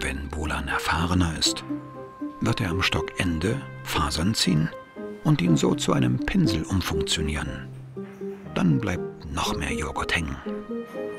Wenn Wohlan erfahrener ist, wird er am Stockende Fasern ziehen und ihn so zu einem Pinsel umfunktionieren. Dann bleibt noch mehr Joghurt hängen.